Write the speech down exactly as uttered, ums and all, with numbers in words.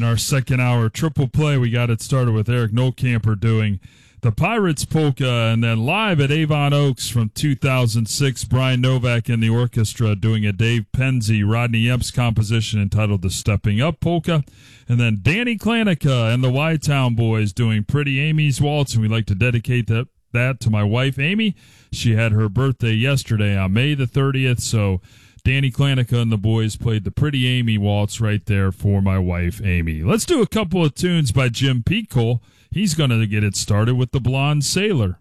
In our second hour triple play, we got it started with Eric Nolkamper doing the Pirates Polka, and then live at Avon Oaks from two thousand six, Brian Novak and the orchestra doing a Dave Penzi, Rodney Yepes composition entitled the Stepping Up Polka, and then Danny Klanica and the Y-Town Boys doing Pretty Amy's Waltz, and we'd like to dedicate that, that to my wife, Amy. She had her birthday yesterday on May the thirtieth, so Danny Klanica and the boys played the Pretty Amy Waltz right there for my wife, Amy. Let's do a couple of tunes by Jim Peekole. He's going to get it started with The Blonde Sailor.